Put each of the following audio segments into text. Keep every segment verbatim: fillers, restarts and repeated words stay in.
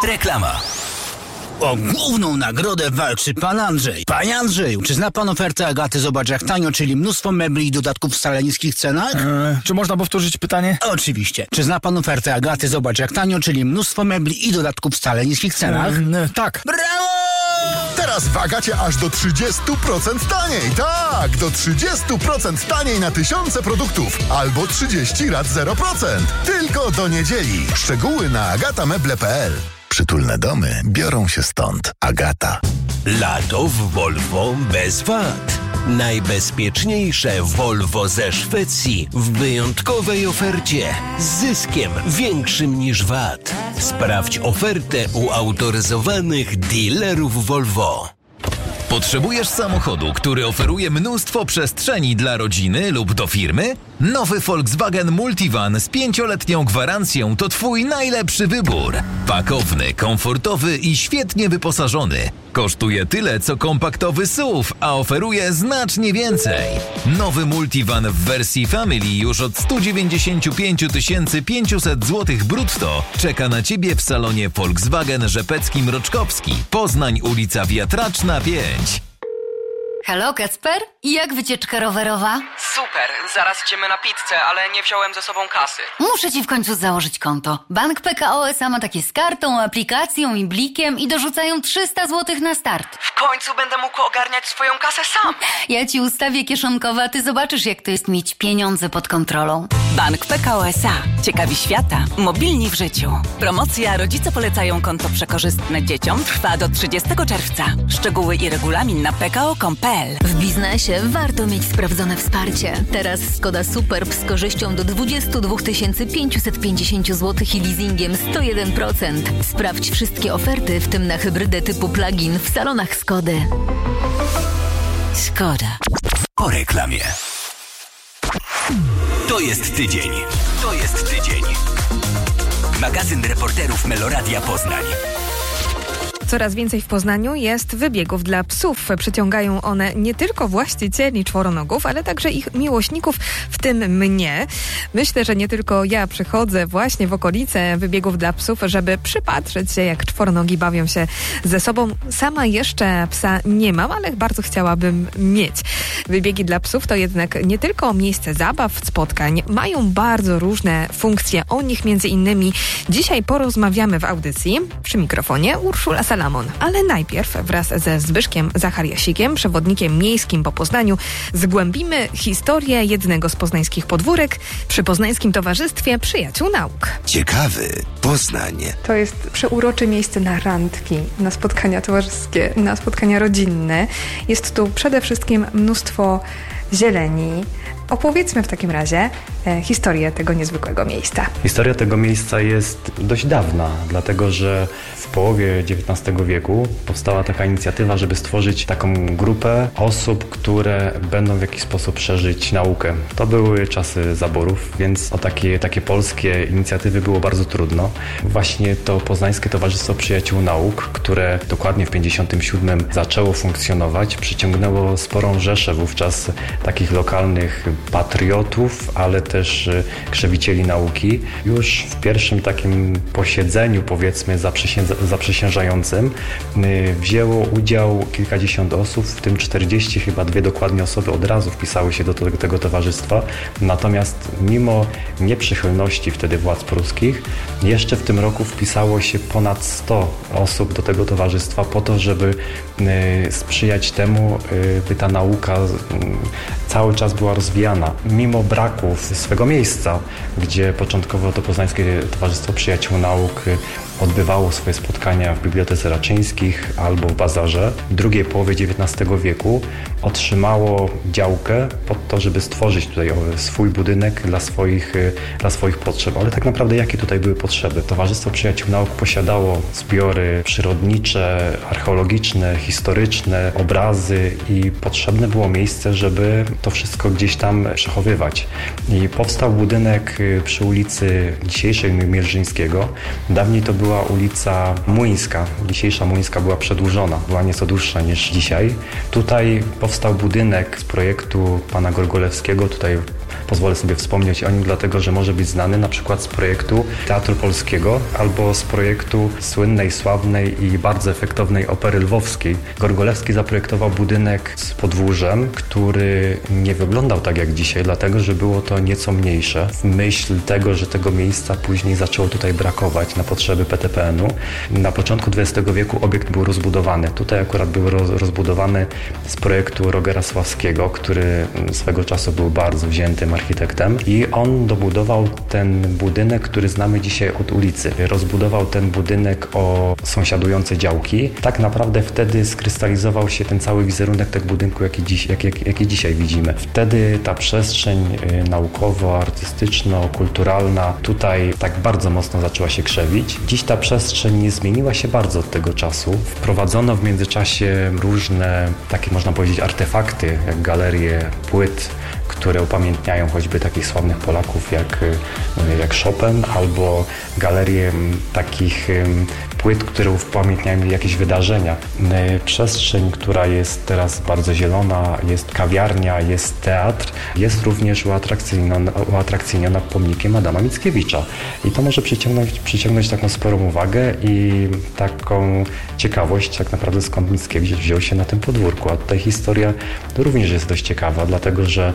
Reklama. O główną nagrodę walczy pan Andrzej. Panie Andrzeju, czy zna pan ofertę Agaty Zobacz jak tanio, czyli mnóstwo mebli i dodatków w wcale niskich cenach? Eee, czy można powtórzyć pytanie? Oczywiście. Czy zna pan ofertę Agaty Zobacz jak tanio, czyli mnóstwo mebli i dodatków w wcale niskich cenach? Eee, tak. Brawo! Teraz w Agacie aż do trzydzieści procent taniej. Tak, do trzydzieści procent taniej na tysiące produktów. Albo trzydzieści rat zero procent. Tylko do niedzieli. Szczegóły na agatameble kropka p l. Przytulne domy biorą się stąd. Agata. Lato w Volvo bez wad. Najbezpieczniejsze Volvo ze Szwecji w wyjątkowej ofercie z zyskiem większym niż V A T. Sprawdź ofertę u autoryzowanych dealerów Volvo. Potrzebujesz samochodu, który oferuje mnóstwo przestrzeni dla rodziny lub do firmy? Nowy Volkswagen Multivan z pięcioletnią gwarancją to Twój najlepszy wybór. Pakowny, komfortowy i świetnie wyposażony. Kosztuje tyle, co kompaktowy S U V, a oferuje znacznie więcej. Nowy Multivan w wersji Family już od sto dziewięćdziesiąt pięć tysięcy pięćset złotych brutto czeka na Ciebie w salonie Volkswagen Rzepecki-Mroczkowski. Poznań, ulica Wiatraczna pięć. Halo, Kacper? I jak wycieczka rowerowa? Super, zaraz idziemy na pizzę, ale nie wziąłem ze sobą kasy. Muszę ci w końcu założyć konto. Bank P K O S A ma takie z kartą, aplikacją i blikiem i dorzucają trzysta złotych na start. W końcu będę mógł ogarniać swoją kasę sam. Ja ci ustawię kieszonkowe, a ty zobaczysz, jak to jest mieć pieniądze pod kontrolą. Bank P K O S A. Ciekawi świata. Mobilni w życiu. Promocja Rodzice polecają konto przekorzystne dzieciom trwa do trzydziestego czerwca. Szczegóły i regulamin na p k o kropka com kropka p l. W biznesie warto mieć sprawdzone wsparcie. Teraz Skoda Superb z korzyścią do dwadzieścia dwa tysiące pięćset pięćdziesiąt złotych i leasingiem sto jeden procent. Sprawdź wszystkie oferty, w tym na hybrydę typu plug-in w salonach Skody. Skoda. Po reklamie. To jest tydzień. To jest tydzień. Magazyn reporterów Meloradia Poznań. Coraz więcej w Poznaniu jest wybiegów dla psów. Przyciągają one nie tylko właścicieli czworonogów, ale także ich miłośników, w tym mnie. Myślę, że nie tylko ja przychodzę właśnie w okolice wybiegów dla psów, żeby przypatrzeć się, jak czworonogi bawią się ze sobą. Sama jeszcze psa nie mam, ale bardzo chciałabym mieć. Wybiegi dla psów to jednak nie tylko miejsce zabaw, spotkań. Mają bardzo różne funkcje. O nich między innymi dzisiaj porozmawiamy w audycji. Przy mikrofonie Urszula Salamon. Ale najpierw wraz ze Zbyszkiem Zachariasikiem, przewodnikiem miejskim po Poznaniu, zgłębimy historię jednego z poznańskich podwórek przy Poznańskim Towarzystwie Przyjaciół Nauk. Ciekawy Poznań. To jest przeurocze miejsce na randki, na spotkania towarzyskie, na spotkania rodzinne. Jest tu przede wszystkim mnóstwo zieleni. Opowiedzmy w takim razie e, historię tego niezwykłego miejsca. Historia tego miejsca jest dość dawna, dlatego że w połowie dziewiętnastego wieku powstała taka inicjatywa, żeby stworzyć taką grupę osób, które będą w jakiś sposób szerzyć naukę. To były czasy zaborów, więc o takie, takie polskie inicjatywy było bardzo trudno. Właśnie to Poznańskie Towarzystwo Przyjaciół Nauk, które dokładnie w pięćdziesiątym siódmym zaczęło funkcjonować, przyciągnęło sporą rzeszę wówczas takich lokalnych patriotów, ale też krzewicieli nauki. Już w pierwszym takim posiedzeniu, powiedzmy, zaprzysiężającym wzięło udział kilkadziesiąt osób, w tym czterdzieści, chyba dwie dokładnie osoby od razu wpisały się do tego, tego towarzystwa. Natomiast mimo nieprzychylności wtedy władz pruskich, jeszcze w tym roku wpisało się ponad sto osób do tego towarzystwa po to, żeby sprzyjać temu, by ta nauka cały czas była rozwijana. Mimo braku swego miejsca, gdzie początkowo to Poznańskie Towarzystwo Przyjaciół Nauk odbywało swoje spotkania w Bibliotece Raczyńskich albo w Bazarze, w drugiej połowie dziewiętnastego wieku otrzymało działkę pod to, żeby stworzyć tutaj swój budynek dla swoich, dla swoich potrzeb. Ale tak naprawdę jakie tutaj były potrzeby? Towarzystwo Przyjaciół Nauk posiadało zbiory przyrodnicze, archeologiczne, historyczne, obrazy i potrzebne było miejsce, żeby to wszystko gdzieś tam przechowywać. I powstał budynek przy ulicy dzisiejszej Mierzyńskiego. Dawniej to była była ulica Młyńska. Dzisiejsza Młyńska była przedłużona, była nieco dłuższa niż dzisiaj. Tutaj powstał budynek z projektu pana Gorgolewskiego. Tutaj pozwolę sobie wspomnieć o nim, dlatego że może być znany na przykład z projektu Teatru Polskiego albo z projektu słynnej, sławnej i bardzo efektownej Opery Lwowskiej. Gorgolewski zaprojektował budynek z podwórzem, który nie wyglądał tak jak dzisiaj, dlatego że było to nieco mniejsze. W myśl tego, że tego miejsca później zaczęło tutaj brakować na potrzeby P T P N u. Na początku dwudziestego wieku obiekt był rozbudowany. Tutaj akurat był rozbudowany z projektu Rogera Sławskiego, który swego czasu był bardzo wziętym architektem i on dobudował ten budynek, który znamy dzisiaj od ulicy. Rozbudował ten budynek o sąsiadujące działki. Tak naprawdę wtedy skrystalizował się ten cały wizerunek tego budynku, jaki, dziś, jak, jak, jaki dzisiaj widzimy. Wtedy ta przestrzeń naukowo-artystyczno-kulturalna tutaj tak bardzo mocno zaczęła się krzewić. Dziś ta przestrzeń nie zmieniła się bardzo od tego czasu. Wprowadzono w międzyczasie różne takie, można powiedzieć, artefakty, jak galerie płyt, które upamiętniają choćby takich sławnych Polaków jak, jak Chopin, albo galerie takich płyt, które upamiętniają jakieś wydarzenia. Przestrzeń, która jest teraz bardzo zielona, jest kawiarnia, jest teatr, jest również uatrakcyjniona, uatrakcyjniona pomnikiem Adama Mickiewicza. I to może przyciągnąć, przyciągnąć taką sporą uwagę i taką ciekawość tak naprawdę, skąd Mickiewicz wziął się na tym podwórku. A tutaj historia również jest dość ciekawa, dlatego że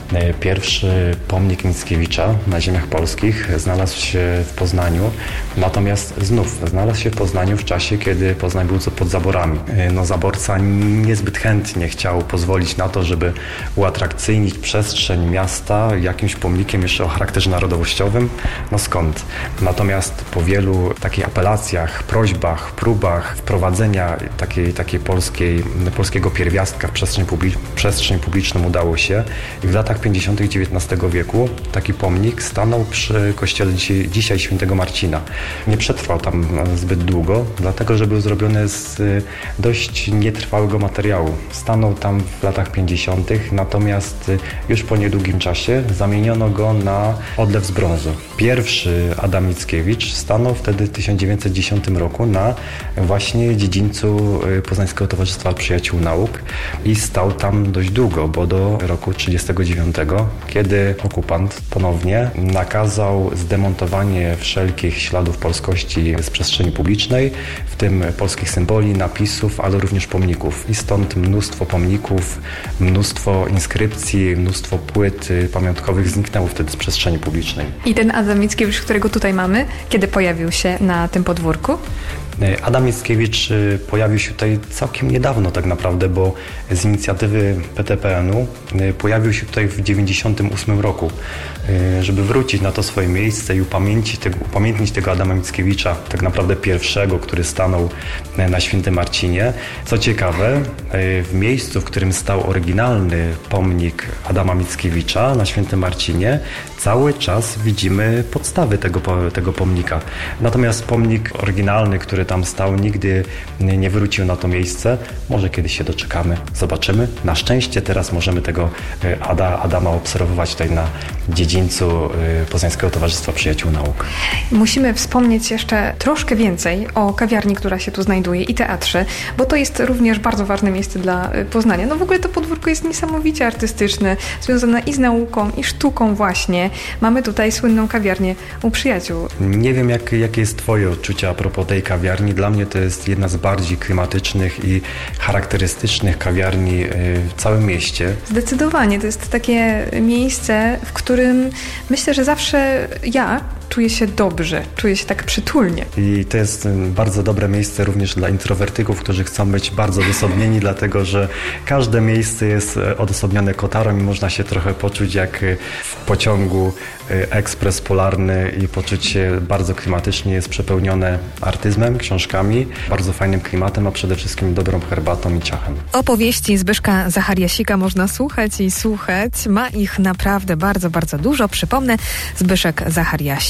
pierwszy pomnik Mickiewicza na ziemiach polskich znalazł się w Poznaniu, natomiast znów znalazł się w Poznaniu w czasie, kiedy Poznań był pod zaborami. No, zaborca niezbyt chętnie chciał pozwolić na to, żeby uatrakcyjnić przestrzeń miasta jakimś pomnikiem jeszcze o charakterze narodowościowym. No skąd? Natomiast po wielu takich apelacjach, prośbach, próbach wprowadzenia takiej, takiej polskiej, polskiego pierwiastka w przestrzeń, publicz- przestrzeń publiczną udało się i w latach pięćdziesiątych dziewiętnastego wieku taki pomnik stanął przy kościele dzisiaj, dzisiaj świętego Marcina. Nie przetrwał tam zbyt długo, dlatego że był zrobiony z dość nietrwałego materiału. Stanął tam w latach pięćdziesiątych, natomiast już po niedługim czasie zamieniono go na odlew z brązu. Pierwszy Adam Mickiewicz stanął wtedy w tysiąc dziewięćset dziesiątym roku na właśnie dziedzińcu Poznańskiego Towarzystwa Przyjaciół Nauk i stał tam dość długo, bo do roku trzydziestego dziewiątego, kiedy okupant ponownie nakazał zdemontowanie wszelkich śladów polskości z przestrzeni publicznej, w tym polskich symboli, napisów, ale również pomników. I stąd mnóstwo pomników, mnóstwo inskrypcji, mnóstwo płyt pamiątkowych zniknęło wtedy z przestrzeni publicznej. I ten Adam Mickiewicz, którego tutaj mamy, kiedy pojawił się na tym podwórku? Adam Mickiewicz pojawił się tutaj całkiem niedawno tak naprawdę, bo z inicjatywy P T P N u pojawił się tutaj w dziewięćdziesiątym ósmym roku, żeby wrócić na to swoje miejsce i upamiętnić tego, upamiętnić tego Adama Mickiewicza, tak naprawdę pierwszego, który stanął na Świętym Marcinie. Co ciekawe, w miejscu, w którym stał oryginalny pomnik Adama Mickiewicza na Świętym Marcinie, cały czas widzimy podstawy tego, tego pomnika. Natomiast pomnik oryginalny, który tam stał, nigdy nie wrócił na to miejsce. Może kiedyś się doczekamy, zobaczymy. Na szczęście teraz możemy tego Ada, Adama obserwować tutaj na dziedzińcu Poznańskiego Towarzystwa Przyjaciół Nauk. Musimy wspomnieć jeszcze troszkę więcej o kawiarni, która się tu znajduje i teatrze, bo to jest również bardzo ważne miejsce dla Poznania. No w ogóle to podwórko jest niesamowicie artystyczne, związane i z nauką, i sztuką właśnie. Mamy tutaj słynną kawiarnię u przyjaciół. Nie wiem, jak, jakie jest twoje odczucie a propos tej kawiarni. Dla mnie to jest jedna z bardziej klimatycznych i charakterystycznych kawiarni w całym mieście. Zdecydowanie. To jest takie miejsce, w którym myślę, że zawsze ja czuję się dobrze, czuję się tak przytulnie. I to jest bardzo dobre miejsce również dla introwertyków, którzy chcą być bardzo odosobnieni, dlatego że każde miejsce jest odosobnione kotarą i można się trochę poczuć jak w pociągu ekspres polarny i poczuć się bardzo klimatycznie. Jest przepełnione artyzmem, książkami, bardzo fajnym klimatem, a przede wszystkim dobrą herbatą i ciachem. Opowieści Zbyszka Zachariasika można słuchać i słuchać. Ma ich naprawdę bardzo, bardzo dużo. Przypomnę, Zbyszek Zachariasik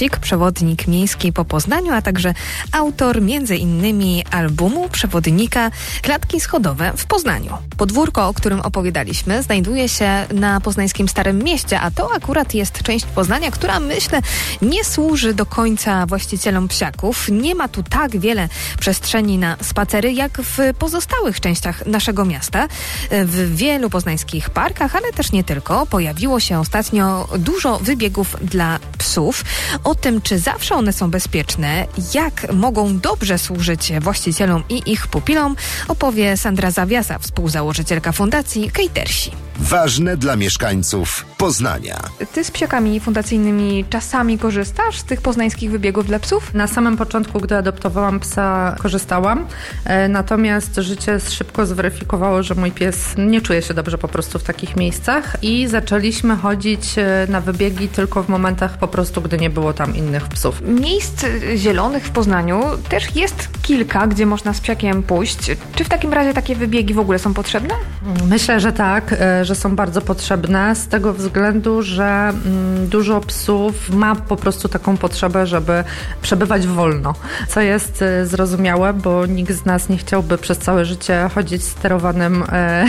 Wójcik, przewodnik miejski po Poznaniu, a także autor między innymi albumu przewodnika Klatki schodowe w Poznaniu. Podwórko, o którym opowiadaliśmy, znajduje się na poznańskim Starym Mieście, a to akurat jest część Poznania, która, myślę, nie służy do końca właścicielom psiaków. Nie ma tu tak wiele przestrzeni na spacery, jak w pozostałych częściach naszego miasta. W wielu poznańskich parkach, ale też nie tylko, pojawiło się ostatnio dużo wybiegów dla psów. O tym, czy zawsze one są bezpieczne, jak mogą dobrze służyć właścicielom i ich pupilom, opowie Sandra Zawiasa, współzałożycielka Fundacji Catersi. Ważne dla mieszkańców Poznania. Ty z psiakami fundacyjnymi czasami korzystasz z tych poznańskich wybiegów dla psów? Na samym początku, gdy adoptowałam psa, korzystałam. E, natomiast życie szybko zweryfikowało, że mój pies nie czuje się dobrze po prostu w takich miejscach i zaczęliśmy chodzić na wybiegi tylko w momentach po prostu, gdy nie było tam innych psów. Miejsc zielonych w Poznaniu też jest kilka, gdzie można z psiakiem pójść. Czy w takim razie takie wybiegi w ogóle są potrzebne? Myślę, że tak, że są bardzo potrzebne z tego względu, że dużo psów ma po prostu taką potrzebę, żeby przebywać wolno, co jest zrozumiałe, bo nikt z nas nie chciałby przez całe życie chodzić sterowanym e,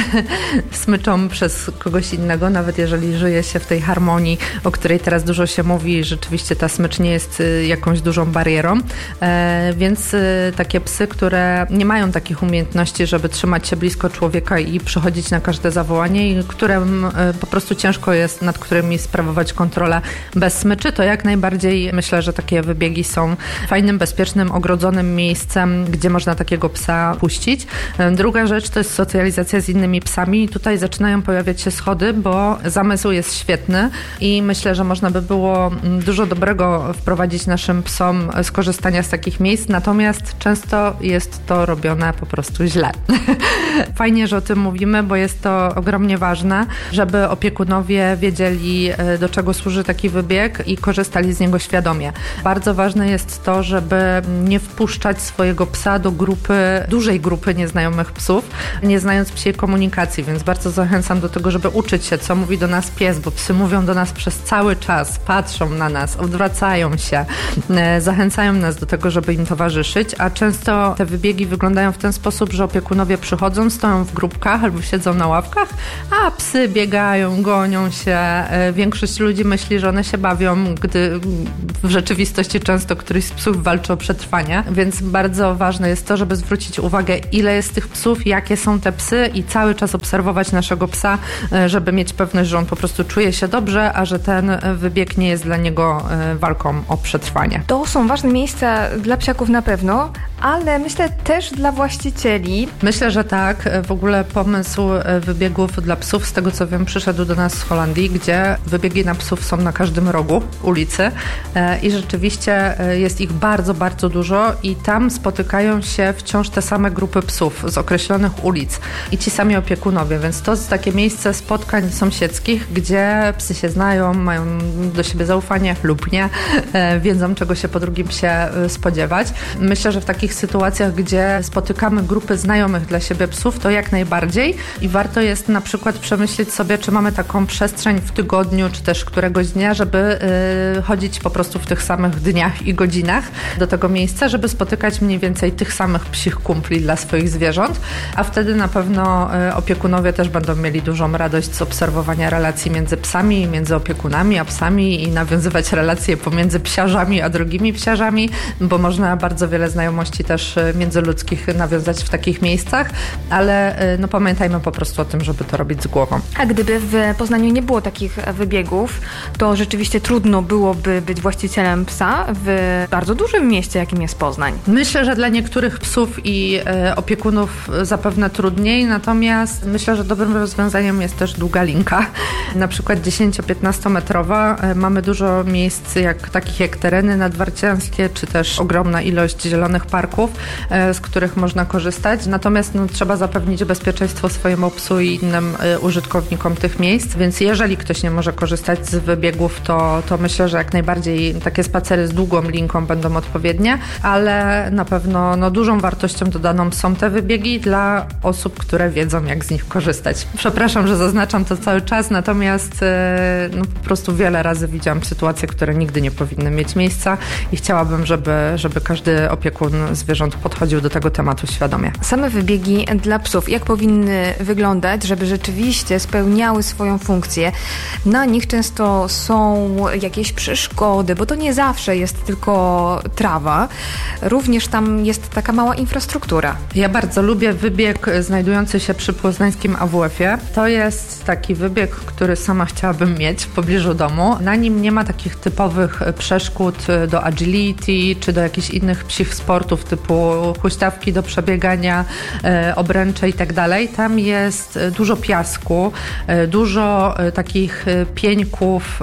smyczą przez kogoś innego, nawet jeżeli żyje się w tej harmonii, o której teraz dużo się mówi, rzeczywiście ta smycz nie jest jakąś dużą barierą, e, więc e, takie psy, które nie mają takich umiejętności, żeby trzymać się blisko człowieka i przychodzić na każde zawołanie i którym e, po prostu ciężko jest, nad którymi sprawować kontrolę bez smyczy, to jak najbardziej myślę, że takie wybiegi są fajnym, bezpiecznym, ogrodzonym miejscem, gdzie można takiego psa puścić. E, druga rzecz to jest socjalizacja z innymi psami i tutaj zaczynają pojawiać się schody, bo zamysł jest świetny i myślę, że można by było dużo dobrego wprowadzić naszym psom z korzystania z takich miejsc, natomiast często jest to robione po prostu źle. Fajnie, że o tym mówimy, bo jest to ogromnie ważne, żeby opiekunowie wiedzieli, do czego służy taki wybieg i korzystali z niego świadomie. Bardzo ważne jest to, żeby nie wpuszczać swojego psa do grupy, dużej grupy nieznajomych psów, nie znając psiej komunikacji, więc bardzo zachęcam do tego, żeby uczyć się, co mówi do nas pies, bo psy mówią do nas przez cały czas, patrzą na nas, odwracają się, zachęcają nas do tego, żeby im towarzyszyć, a często te wybiegi wyglądają w ten sposób, że opiekunowie przychodzą, stoją w grupkach albo siedzą na ławkach, a psy biegają, gonią się. Większość ludzi myśli, że one się bawią, gdy w rzeczywistości często któryś z psów walczy o przetrwanie, więc bardzo ważne jest to, żeby zwrócić uwagę, ile jest tych psów, jakie są te psy i cały czas obserwować naszego psa, żeby mieć pewność, że on po prostu czuje się dobrze, a że ten wybieg nie jest dla niego walką o przetrwanie. To są ważne miejsca dla psiaków na pewno, ale myślę też dla właścicieli. Myślę, że tak. W ogóle pomysł wybiegów dla psów, z tego co wiem, przyszedł do nas z Holandii, gdzie wybiegi na psów są na każdym rogu ulicy i rzeczywiście jest ich bardzo, bardzo dużo i tam spotykają się wciąż te same grupy psów z określonych ulic i ci sami opiekunowie, więc to jest takie miejsce spotkań sąsiedzkich, gdzie psy się znają, mają do siebie zaufanie lub nie, wiedzą, czego się po drugim psie spodziewać. Myślę, że w takich sytuacjach, gdzie spotykamy grupy znajomych dla siebie psów, to jak najbardziej i warto jest na przykład przemyśleć sobie, czy mamy taką przestrzeń w tygodniu, czy też któregoś dnia, żeby y, chodzić po prostu w tych samych dniach i godzinach do tego miejsca, żeby spotykać mniej więcej tych samych psich kumpli dla swoich zwierząt, a wtedy na pewno y, opiekunowie też będą mieli dużą radość z obserwowania relacji między psami, między opiekunami a psami i nawiązywać relacje pomiędzy psiarzami a drugimi psiarzami, bo można bardzo wiele znajomości też międzyludzkich nawiązać w takich miejscach, ale y, no pamiętajmy po prostu o tym, żeby to robić z głową. A gdyby w Poznaniu nie było takich wybiegów, to rzeczywiście trudno byłoby być właścicielem psa w bardzo dużym mieście, jakim jest Poznań. Myślę, że dla niektórych psów i e, opiekunów zapewne trudniej, natomiast myślę, że dobrym rozwiązaniem jest też długa linka. Na przykład dziesięcio-piętnasto metrowa. E, mamy dużo miejsc jak, takich jak tereny nadwarcianskie, czy też ogromna ilość zielonych parków, parków, z których można korzystać. Natomiast no, trzeba zapewnić bezpieczeństwo swojemu psu i innym użytkownikom tych miejsc, więc jeżeli ktoś nie może korzystać z wybiegów, to, to myślę, że jak najbardziej takie spacery z długą linką będą odpowiednie, ale na pewno no, dużą wartością dodaną są te wybiegi dla osób, które wiedzą, jak z nich korzystać. Przepraszam, że zaznaczam to cały czas, natomiast no, po prostu wiele razy widziałam sytuacje, które nigdy nie powinny mieć miejsca i chciałabym, żeby, żeby każdy opiekun zwierząt podchodził do tego tematu świadomie. Same wybiegi dla psów, jak powinny wyglądać, żeby rzeczywiście spełniały swoją funkcję? Na nich często są jakieś przeszkody, bo to nie zawsze jest tylko trawa. Również tam jest taka mała infrastruktura. Ja bardzo lubię wybieg znajdujący się przy poznańskim A W F-ie. To jest taki wybieg, który sama chciałabym mieć w pobliżu domu. Na nim nie ma takich typowych przeszkód do agility czy do jakichś innych psich sportów typu huśtawki do przebiegania, obręcze i tak dalej. Tam jest dużo piasku, dużo takich pieńków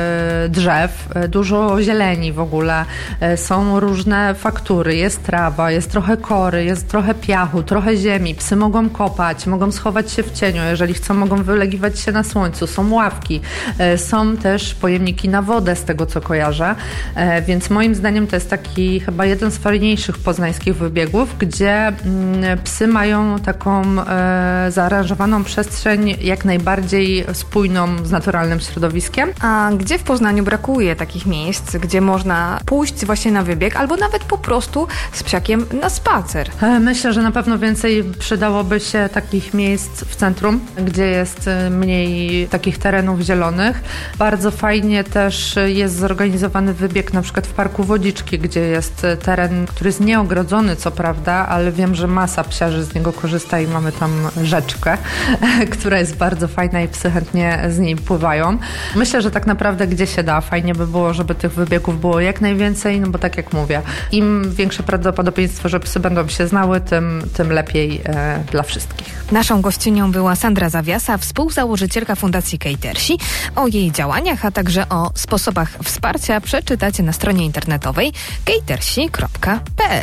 drzew, dużo zieleni w ogóle. Są różne faktury, jest trawa, jest trochę kory, jest trochę piachu, trochę ziemi. Psy mogą kopać, mogą schować się w cieniu, jeżeli chcą, mogą wylegiwać się na słońcu. Są ławki, są też pojemniki na wodę, z tego co kojarzę, więc moim zdaniem to jest taki chyba jeden z fajniejszych poznańskich wybiegów, gdzie psy mają taką zaaranżowaną przestrzeń jak najbardziej spójną z naturalnym środowiskiem. A gdzie w Poznaniu brakuje takich miejsc, gdzie można pójść właśnie na wybieg albo nawet po prostu z psiakiem na spacer? Myślę, że na pewno więcej przydałoby się takich miejsc w centrum, gdzie jest mniej takich terenów zielonych. Bardzo fajnie też jest zorganizowany wybieg na przykład w Parku Wodziczki, gdzie jest teren, który jest nieogrodzony co prawda, ale wiem, że masa psiarzy z niego korzysta i mamy tam rzeczkę, która jest bardzo fajna i psy chętnie z niej pływają. Myślę, że tak naprawdę gdzie się da, fajnie by było, żeby tych wybiegów było jak najwięcej, no bo tak jak mówię, im większe prawdopodobieństwo, że psy będą się znały, tym, tym lepiej e, dla wszystkich. Naszą gościnią była Sandra Zawiasa, współzałożycielka Fundacji Catersi. O jej działaniach, a także o sposobach wsparcia przeczytacie na stronie internetowej catersi kropka p l.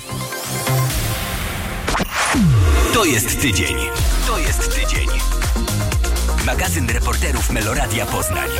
To jest tydzień. To jest tydzień. Magazyn reporterów Meloradia Poznań.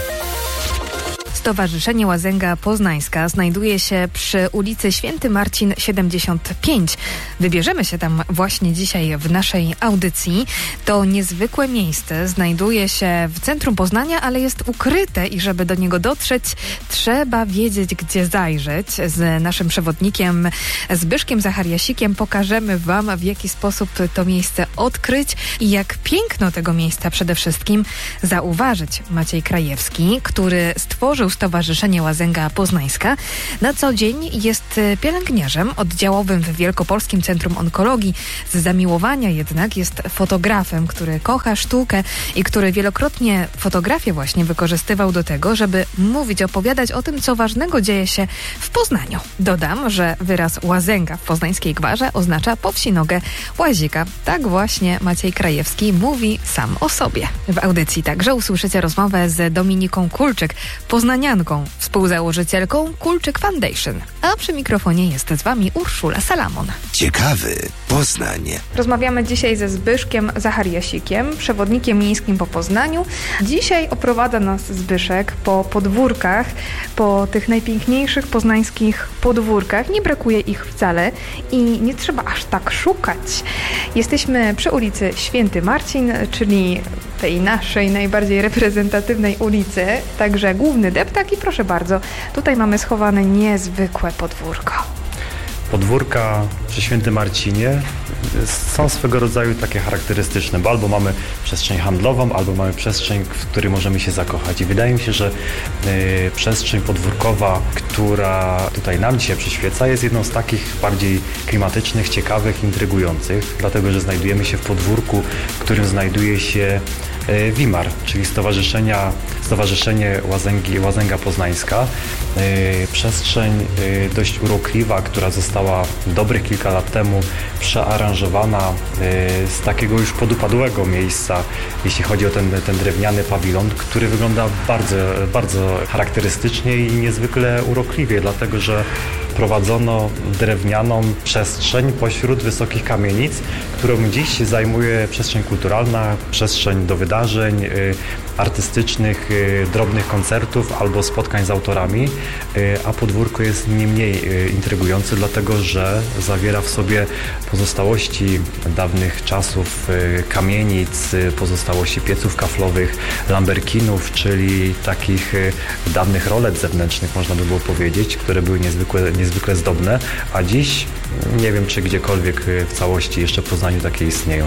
Stowarzyszenie Łazęga Poznańska znajduje się przy ulicy Święty Marcin siedemdziesiąt pięć. Wybierzemy się tam właśnie dzisiaj w naszej audycji. To niezwykłe miejsce znajduje się w centrum Poznania, ale jest ukryte i żeby do niego dotrzeć, trzeba wiedzieć, gdzie zajrzeć. Z naszym przewodnikiem Zbyszkiem Zachariasikiem pokażemy Wam, w jaki sposób to miejsce odkryć i jak piękno tego miejsca przede wszystkim zauważyć. Maciej Krajewski, który stworzył Stowarzyszenie Łazęga Poznańska. Na co dzień jest pielęgniarzem oddziałowym w Wielkopolskim Centrum Onkologii. Z zamiłowania jednak jest fotografem, który kocha sztukę i który wielokrotnie fotografię właśnie wykorzystywał do tego, żeby mówić, opowiadać o tym, co ważnego dzieje się w Poznaniu. Dodam, że wyraz Łazęga w poznańskiej gwarze oznacza po wsi nogę łazika. Tak właśnie Maciej Krajewski mówi sam o sobie. W audycji także usłyszycie rozmowę z Dominiką Kulczyk, poznanianką, współzałożycielką Kulczyk Foundation. A przy mikrofonie jest z Wami Urszula Salamon. Ciekawy Poznań. Rozmawiamy dzisiaj ze Zbyszkiem Zachariasikiem, przewodnikiem miejskim po Poznaniu. Dzisiaj oprowadza nas Zbyszek po podwórkach, po tych najpiękniejszych poznańskich podwórkach. Nie brakuje ich wcale i nie trzeba aż tak szukać. Jesteśmy przy ulicy Święty Marcin, czyli tej naszej najbardziej reprezentatywnej ulicy, także główny deptak i proszę bardzo, tutaj mamy schowane niezwykłe podwórko. Podwórka przy Świętym Marcinie są swego rodzaju takie charakterystyczne, bo albo mamy przestrzeń handlową, albo mamy przestrzeń, w której możemy się zakochać. I wydaje mi się, że y, przestrzeń podwórkowa, która tutaj nam dzisiaj przyświeca, jest jedną z takich bardziej klimatycznych, ciekawych, intrygujących, dlatego że znajdujemy się w podwórku, w którym znajduje się y, Wimar, czyli Stowarzyszenia, Stowarzyszenie Łazęgi, Łazęga Poznańska. Y, przestrzeń y, dość urokliwa, która została dobrych kilka lat temu przearanżowana y, z takiego już podupadłego miejsca, jeśli chodzi o ten, ten drewniany pawilon, który wygląda bardzo, bardzo charakterystycznie i niezwykle urokliwie, dlatego że wprowadzono drewnianą przestrzeń pośród wysokich kamienic, którą dziś zajmuje przestrzeń kulturalna, przestrzeń do wydarzeń y, artystycznych, y, drobnych koncertów albo spotkań z autorami, y, a podwórko jest nie mniej y, intrygujące, dlatego że zawiera w sobie pozostałości dawnych czasów y, kamienic, y, pozostałości pieców kaflowych, lamberkinów, czyli takich y, dawnych rolet zewnętrznych, można by było powiedzieć, które były niezwykle, niezwykle zdobne, a dziś nie wiem, czy gdziekolwiek w całości jeszcze w Poznaniu takie istnieją.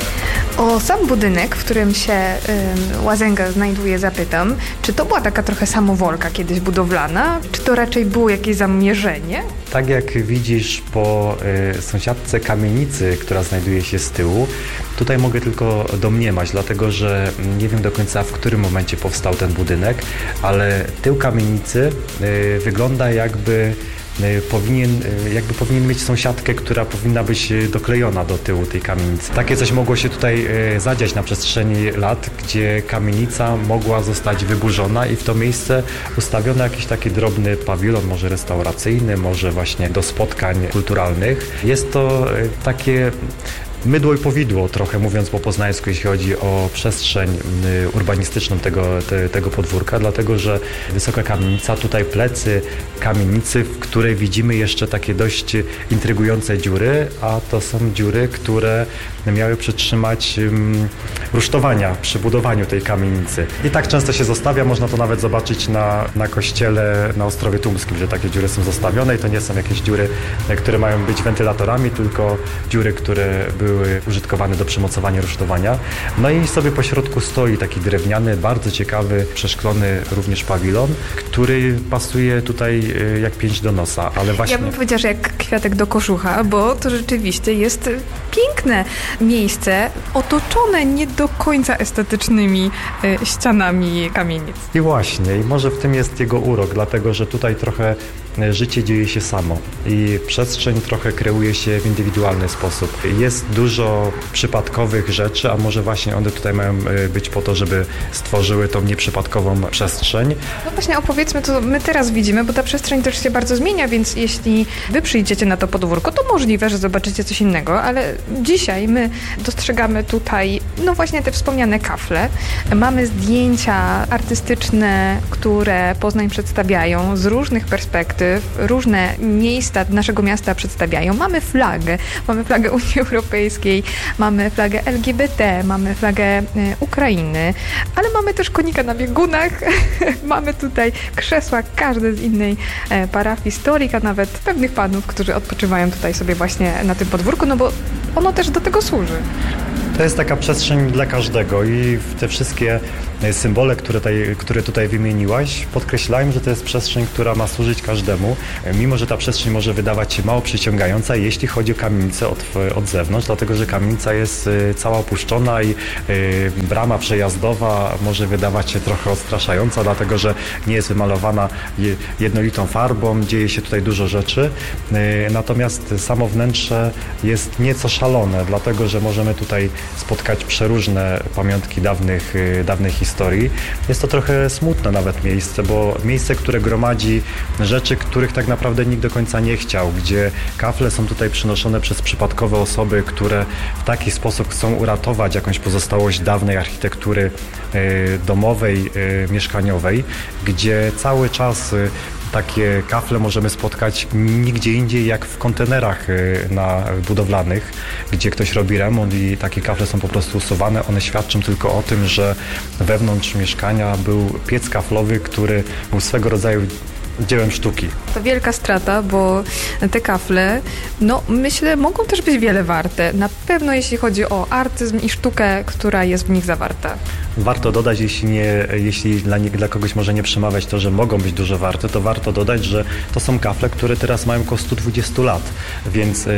O sam budynek, w którym się y, Łazenga znajduje, zapytam, czy to była taka trochę samowolka kiedyś budowlana, czy to raczej było jakieś zamierzenie? Tak jak widzisz po y, sąsiadce kamienicy, która znajduje się z tyłu, tutaj mogę tylko domniemać, dlatego że nie wiem do końca, w którym momencie powstał ten budynek, ale tył kamienicy y, wygląda jakby powinien, jakby powinien mieć sąsiadkę, która powinna być doklejona do tyłu tej kamienicy. Takie coś mogło się tutaj zadziać na przestrzeni lat, gdzie kamienica mogła zostać wyburzona i w to miejsce ustawiono jakiś taki drobny pawilon, może restauracyjny, może właśnie do spotkań kulturalnych. Jest to takie mydło i powidło, trochę mówiąc po poznańsku, jeśli chodzi o przestrzeń urbanistyczną tego, te, tego podwórka, dlatego że wysoka kamienica, tutaj plecy kamienicy, w której widzimy jeszcze takie dość intrygujące dziury, a to są dziury, które miały przytrzymać um, rusztowania przy budowaniu tej kamienicy. I tak często się zostawia, można to nawet zobaczyć na, na kościele na Ostrowie Tumskim, że takie dziury są zostawione i to nie są jakieś dziury, które mają być wentylatorami, tylko dziury, które były użytkowane do przymocowania rusztowania. No i sobie po środku stoi taki drewniany, bardzo ciekawy, przeszklony również pawilon, który pasuje tutaj jak pięść do nosa, ale właśnie... Ja bym powiedziała, że jak kwiatek do kożucha, bo to rzeczywiście jest piękne miejsce, otoczone nie do końca estetycznymi ścianami kamienic. I właśnie, i może w tym jest jego urok, dlatego że tutaj trochę życie dzieje się samo i przestrzeń trochę kreuje się w indywidualny sposób. Jest dużo przypadkowych rzeczy, a może właśnie one tutaj mają być po to, żeby stworzyły tą nieprzypadkową przestrzeń. No właśnie opowiedzmy, co my teraz widzimy, bo ta przestrzeń też się bardzo zmienia, więc jeśli wy przyjdziecie na to podwórko, to możliwe, że zobaczycie coś innego, ale dzisiaj my dostrzegamy tutaj, no właśnie te wspomniane kafle. Mamy zdjęcia artystyczne, które Poznań przedstawiają z różnych perspektyw, różne miejsca naszego miasta przedstawiają. Mamy flagę, mamy flagę Unii Europejskiej, mamy flagę L G B T, mamy flagę e, Ukrainy, ale mamy też konika na biegunach, mamy tutaj krzesła, każde z innej e, parafii, stolika, nawet pewnych panów, którzy odpoczywają tutaj sobie właśnie na tym podwórku, no bo ono też do tego służy. To jest taka przestrzeń dla każdego i te wszystkie symbole, które tutaj, które tutaj wymieniłaś, podkreślają, że to jest przestrzeń, która ma służyć każdemu, mimo że ta przestrzeń może wydawać się mało przyciągająca, jeśli chodzi o kamienicę od, od zewnątrz, dlatego że kamienica jest cała opuszczona i y, brama przejazdowa może wydawać się trochę odstraszająca, dlatego że nie jest wymalowana jednolitą farbą, dzieje się tutaj dużo rzeczy, y, natomiast samo wnętrze jest nieco szalone, dlatego że możemy tutaj spotkać przeróżne pamiątki dawnych, dawnej historii. Jest to trochę smutne nawet miejsce, bo miejsce, które gromadzi rzeczy, których tak naprawdę nikt do końca nie chciał, gdzie kafle są tutaj przynoszone przez przypadkowe osoby, które w taki sposób chcą uratować jakąś pozostałość dawnej architektury y, domowej, y, mieszkaniowej, gdzie cały czas y, takie kafle możemy spotkać nigdzie indziej jak w kontenerach na budowlanych, gdzie ktoś robi remont i takie kafle są po prostu usuwane. One świadczą tylko o tym, że wewnątrz mieszkania był piec kaflowy, który był swego rodzaju dziełem sztuki. To wielka strata, bo te kafle, no myślę, mogą też być wiele warte. Na pewno jeśli chodzi o artyzm i sztukę, która jest w nich zawarta. Warto dodać, jeśli, nie, jeśli dla, nie, dla kogoś może nie przemawiać to, że mogą być dużo warte, to warto dodać, że to są kafle, które teraz mają około sto dwadzieścia lat, więc y,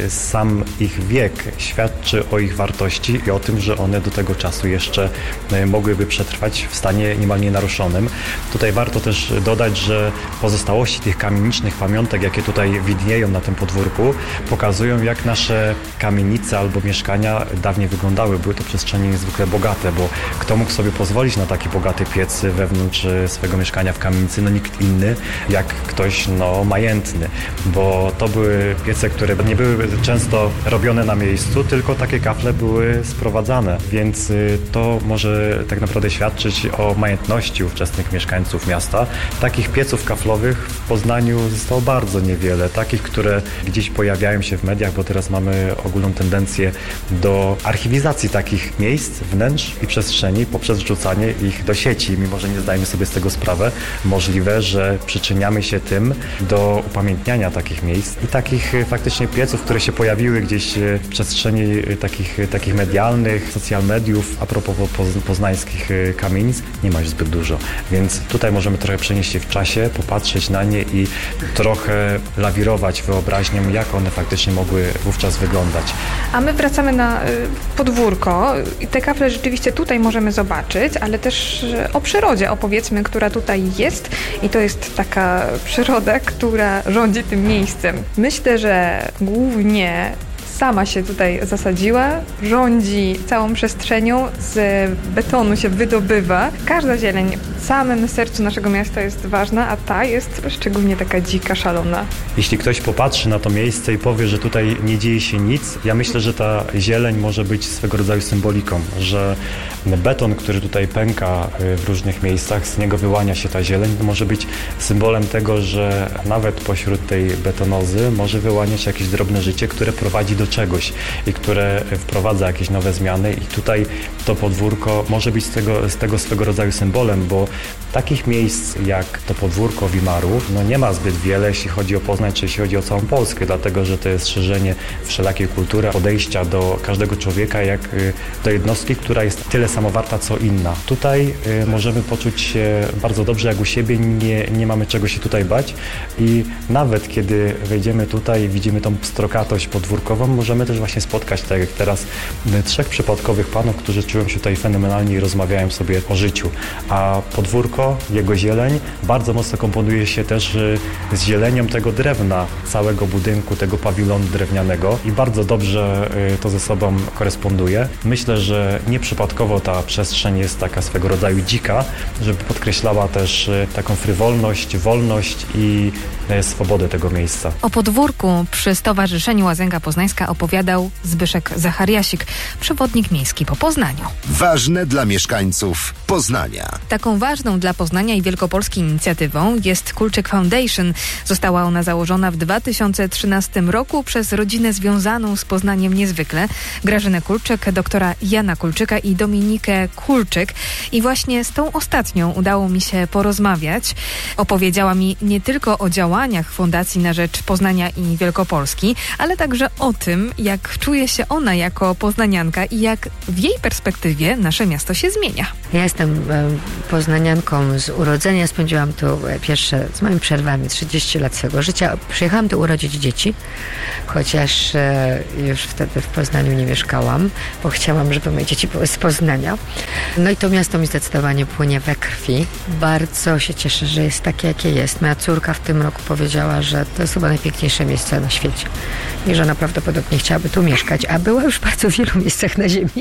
sam ich wiek świadczy o ich wartości i o tym, że one do tego czasu jeszcze y, mogłyby przetrwać w stanie niemal nienaruszonym. Tutaj warto też dodać, że pozostałości tych kamienicznych pamiątek, jakie tutaj widnieją na tym podwórku, pokazują, jak nasze kamienice albo mieszkania dawniej wyglądały. Były to przestrzenie niezwykle bogate, bo kto kto mógł sobie pozwolić na taki bogaty piec wewnątrz swojego mieszkania w kamienicy? No nikt inny jak ktoś no, majętny, bo to były piece, które nie były często robione na miejscu, tylko takie kafle były sprowadzane, więc to może tak naprawdę świadczyć o majętności ówczesnych mieszkańców miasta. Takich pieców kaflowych w Poznaniu zostało bardzo niewiele, takich, które gdzieś pojawiają się w mediach, bo teraz mamy ogólną tendencję do archiwizacji takich miejsc, wnętrz i przestrzeni poprzez wrzucanie ich do sieci, mimo że nie zdajemy sobie z tego sprawę. Możliwe, że przyczyniamy się tym do upamiętniania takich miejsc i takich faktycznie pieców, które się pojawiły gdzieś w przestrzeni takich, takich medialnych, social mediów, a propos poznańskich kamienic, nie ma już zbyt dużo. Więc tutaj możemy trochę przenieść się w czasie, popatrzeć na nie i trochę lawirować wyobraźnią, jak one faktycznie mogły wówczas wyglądać. A my wracamy na podwórko i te kafle rzeczywiście tutaj możemy zobaczyć, ale też o przyrodzie opowiedzmy, która tutaj jest i to jest taka przyroda, która rządzi tym miejscem. Myślę, że głównie sama się tutaj zasadziła, rządzi całą przestrzenią, z betonu się wydobywa. Każda zieleń w samym sercu naszego miasta jest ważna, a ta jest szczególnie taka dzika, szalona. Jeśli ktoś popatrzy na to miejsce i powie, że tutaj nie dzieje się nic, ja myślę, że ta zieleń może być swego rodzaju symboliką, że beton, który tutaj pęka w różnych miejscach, z niego wyłania się ta zieleń, to może być symbolem tego, że nawet pośród tej betonozy może wyłaniać się jakieś drobne życie, które prowadzi do czegoś i które wprowadza jakieś nowe zmiany i tutaj to podwórko może być z tego, z tego swego rodzaju symbolem, bo takich miejsc jak to podwórko Wimaru no nie ma zbyt wiele, jeśli chodzi o Poznań, czy jeśli chodzi o całą Polskę, dlatego, że to jest szerzenie wszelakiej kultury, podejścia do każdego człowieka, jak do jednostki, która jest tyle samo warta, co inna. Tutaj y, możemy poczuć się bardzo dobrze, jak u siebie, nie, nie mamy czego się tutaj bać i nawet kiedy wejdziemy tutaj i widzimy tą pstrokatość podwórkową, możemy też właśnie spotkać, tak jak teraz, trzech przypadkowych panów, którzy czują się tutaj fenomenalnie i rozmawiają sobie o życiu. A podwórko, jego zieleń bardzo mocno komponuje się też z zielenią tego drewna, całego budynku, tego pawilonu drewnianego i bardzo dobrze to ze sobą koresponduje. Myślę, że nieprzypadkowo ta przestrzeń jest taka swego rodzaju dzika, żeby podkreślała też taką frywolność, wolność i swobodę tego miejsca. O podwórku przy Stowarzyszeniu Łazęga Poznańska opowiadał Zbyszek Zachariasik, przewodnik miejski po Poznaniu. Ważne dla mieszkańców Poznania. Taką ważną dla Poznania i Wielkopolski inicjatywą jest Kulczyk Foundation. Została ona założona w dwa tysiące trzynastym roku przez rodzinę związaną z Poznaniem niezwykle. Grażynę Kulczyk, doktora Jana Kulczyka i Dominikę Kulczyk. I właśnie z tą ostatnią udało mi się porozmawiać. Opowiedziała mi nie tylko o działaniach Fundacji na rzecz Poznania i Wielkopolski, ale także o tym, jak czuje się ona jako poznanianka i jak w jej perspektywie nasze miasto się zmienia. Ja jestem e, poznanianką z urodzenia. Spędziłam tu pierwsze, z moimi przerwami, trzydzieści lat swojego życia. Przyjechałam tu urodzić dzieci, chociaż e, już wtedy w Poznaniu nie mieszkałam, bo chciałam, żeby moje dzieci były z Poznania. No i to miasto mi zdecydowanie płynie we krwi. Bardzo się cieszę, że jest takie, jakie jest. Moja córka w tym roku powiedziała, że to jest chyba najpiękniejsze miejsce na świecie i że ona prawdopodobnie chciałaby tu mieszkać, a była już w bardzo wielu miejscach na ziemi.